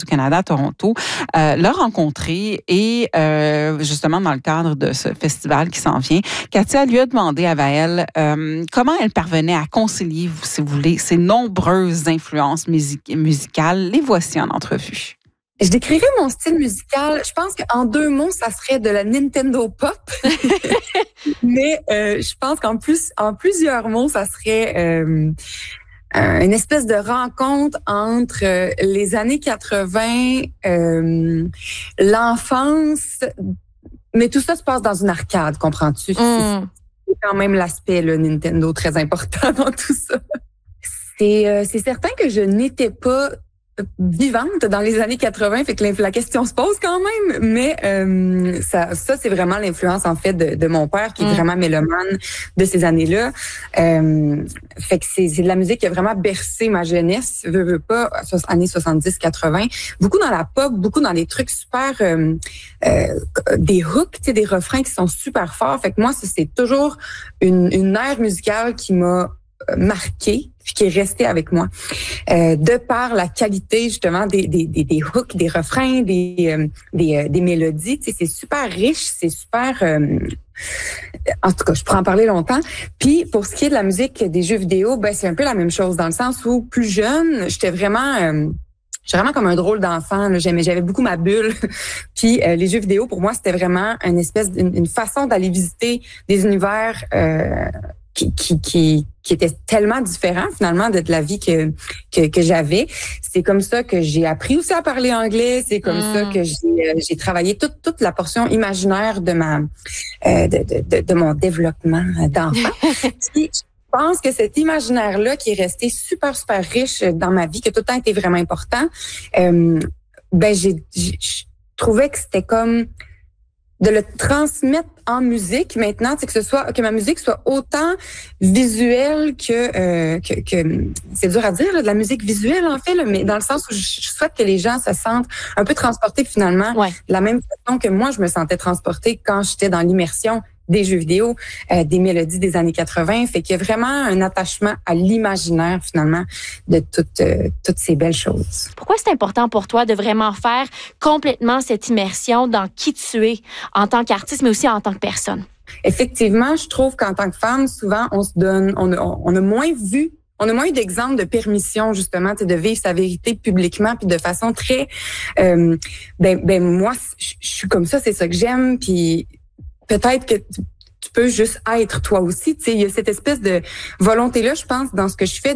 Radio-Canada à Toronto, l'a rencontrée et justement dans le cadre de ce festival qui s'en vient, Katia lui a demandé à Vaëlle comment elle parvenait à concilier, si vous voulez, ses nombreuses influences musicales. Les voici en entrevue. Je décrirais mon style musical, je pense qu'en 2 mots, ça serait de la Nintendo pop. Mais je pense en plusieurs mots, ça serait une espèce de rencontre entre les années 80, l'enfance, mais tout ça se passe dans une arcade, comprends-tu? C'est quand même l'aspect là, Nintendo très important dans tout ça. C'est certain que je n'étais pas vivante dans les années 80, fait que la question se pose quand même, mais ça c'est vraiment l'influence en fait de mon père qui est vraiment mélomane de ces années-là. Fait que c'est de la musique qui a vraiment bercé ma jeunesse, veux pas, années 70-80, beaucoup dans la pop, beaucoup dans des trucs super des hooks, tu sais, des refrains qui sont super forts. Fait que moi c'est toujours une ère musicale qui m'a marqué puis qui est resté avec moi de par la qualité justement des hooks, des refrains, des mélodies. Tu sais, c'est super riche, c'est super en tout cas, je pourrais en parler longtemps. Puis pour ce qui est de la musique des jeux vidéo, ben c'est un peu la même chose dans le sens où plus jeune, j'étais vraiment comme un drôle d'enfant. J'avais beaucoup ma bulle. Puis les jeux vidéo pour moi c'était vraiment une façon d'aller visiter des univers qui était tellement différent finalement de la vie que j'avais. C'est comme ça que j'ai appris aussi à parler anglais. C'est comme ça que j'ai travaillé toute la portion imaginaire de de mon développement d'enfant. Puis, je pense que cet imaginaire-là qui est resté super, super riche dans ma vie, qui a tout le temps été vraiment important, je trouvais que c'était comme de le transmettre en musique maintenant, c'est que ma musique soit autant visuelle que c'est dur à dire là, de la musique visuelle en fait là, mais dans le sens où je souhaite que les gens se sentent un peu transportés finalement de la même façon que moi je me sentais transportée quand j'étais dans l'immersion des jeux vidéo, des mélodies des années 80. Fait qu'il y a vraiment un attachement à l'imaginaire, finalement, de toutes ces belles choses. Pourquoi c'est important pour toi de vraiment faire complètement cette immersion dans qui tu es en tant qu'artiste, mais aussi en tant que personne? Effectivement, je trouve qu'en tant que femme, souvent, on a moins eu d'exemples de permission, justement, de vivre sa vérité publiquement, puis de façon très... moi, je suis comme ça, c'est ça que j'aime, puis peut-être que tu peux juste être toi aussi. Tu sais, il y a cette espèce de volonté-là, je pense, dans ce que je fais,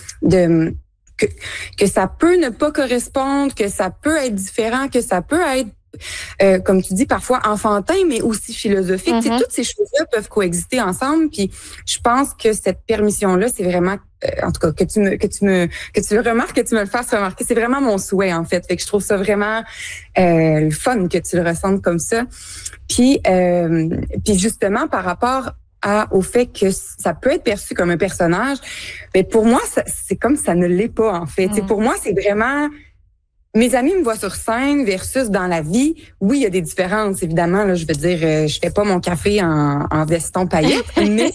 que ça peut ne pas correspondre, que ça peut être différent, que ça peut être, comme tu dis, parfois enfantin, mais aussi philosophique. Tu sais, toutes ces choses-là peuvent coexister ensemble. Puis, je pense que cette permission-là, c'est vraiment, en tout cas, que tu le remarques, que tu me le fasses remarquer, c'est vraiment mon souhait en fait. Fait que je trouve ça vraiment le fun que tu le ressentes comme ça. Puis justement par rapport au fait que ça peut être perçu comme un personnage, mais pour moi c'est comme ça ne l'est pas en fait. Pour moi c'est vraiment mes amis me voient sur scène versus dans la vie. Oui, il y a des différences, évidemment. Là, je veux dire, je fais pas mon café en veston paillettes, mais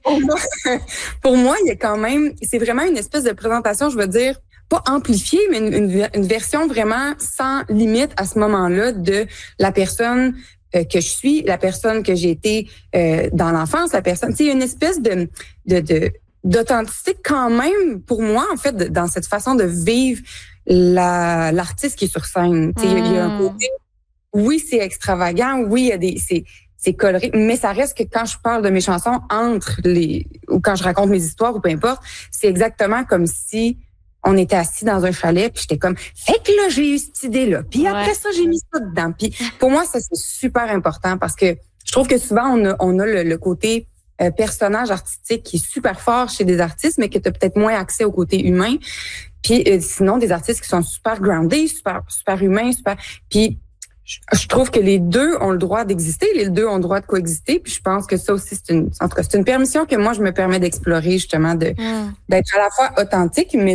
pour moi, il y a quand même, c'est vraiment une espèce de présentation, je veux dire, pas amplifiée, mais une version vraiment sans limite à ce moment-là de la personne que je suis, la personne que j'ai été dans l'enfance, la personne. Tu sais, il y a une espèce d'authenticité quand même pour moi, en fait, dans cette façon de vivre l'artiste qui est sur scène. Tu sais, il y a un côté, oui, c'est extravagant, oui, il y a c'est coloré, mais ça reste que quand je parle de mes chansons ou quand je raconte mes histoires ou peu importe, c'est exactement comme si on était assis dans un chalet, puis j'étais comme, fait que là, j'ai eu cette idée-là. Puis après ça, j'ai mis ça dedans. Puis pour moi, ça, c'est super important parce que je trouve que souvent, on a le côté personnage artistique qui est super fort chez des artistes, mais que tu as peut-être moins accès au côté humain. Puis sinon, des artistes qui sont super groundés, super humains, Puis je trouve que les deux ont le droit d'exister, les deux ont le droit de coexister. Puis je pense que ça aussi, c'est une permission que moi, je me permets d'explorer, justement, d'être à la fois authentique, mais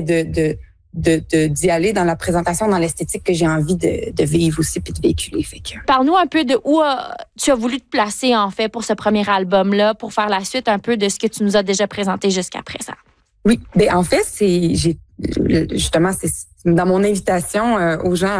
d'y aller dans la présentation, dans l'esthétique que j'ai envie de vivre aussi puis de véhiculer. Fait que... Parle-nous un peu de où tu as voulu te placer, en fait, pour ce premier album-là, pour faire la suite un peu de ce que tu nous as déjà présenté jusqu'à présent. Oui, en fait, justement, c'est dans mon invitation aux gens